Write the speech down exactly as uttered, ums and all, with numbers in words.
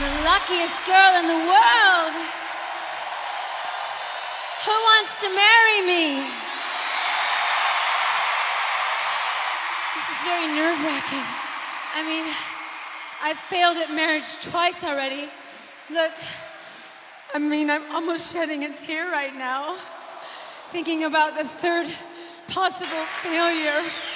the luckiest girl in the world. Who wants to marry me? This is very nerve-wracking. I mean, I've failed at marriage twice already. Look, I mean, I'm almost shedding a tear right now, thinking about the third possible failure.